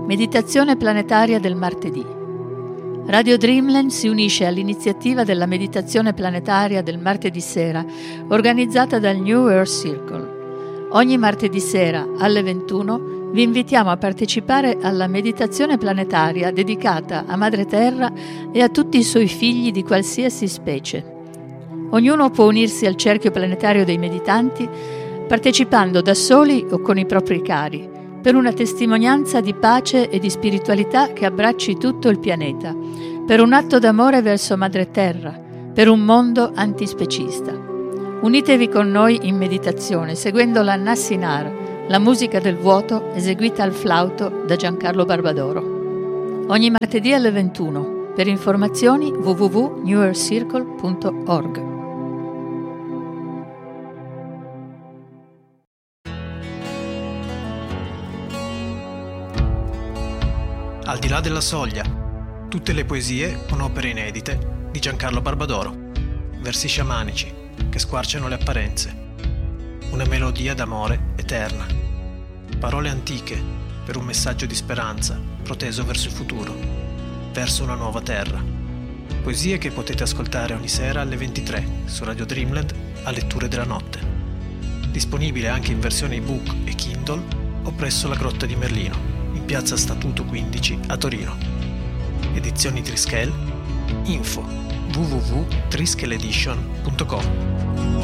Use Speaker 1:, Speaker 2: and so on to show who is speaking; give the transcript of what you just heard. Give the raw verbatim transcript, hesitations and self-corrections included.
Speaker 1: Meditazione planetaria del martedì. Radio Dreamland si unisce all'iniziativa della meditazione planetaria del martedì sera, organizzata dal New Earth Circle. Ogni martedì sera alle ventuno vi invitiamo a partecipare alla meditazione planetaria dedicata a Madre Terra e a tutti i suoi figli di qualsiasi specie. Ognuno può unirsi al cerchio planetario dei meditanti partecipando da soli o con i propri cari, per una testimonianza di pace e di spiritualità che abbracci tutto il pianeta, per un atto d'amore verso Madre Terra, per un mondo antispecista. Unitevi con noi in meditazione, seguendo la Nassinar, la musica del vuoto eseguita al flauto da Giancarlo Barbadoro. Ogni martedì alle ventuno. Per informazioni w w w punto new earth circle punto org.
Speaker 2: Al di là della soglia, tutte le poesie con opere inedite di Giancarlo Barbadoro, versi sciamanici che squarciano le apparenze, una melodia d'amore eterna, parole antiche per un messaggio di speranza proteso verso il futuro, verso una nuova terra. Poesie che potete ascoltare ogni sera alle ventitré su Radio Dreamland a letture della notte. Disponibile anche in versione ebook e Kindle o presso la Grotta di Merlino, in piazza Statuto quindici a Torino. Edizioni Triskel. Info w w w punto triskel edition punto com.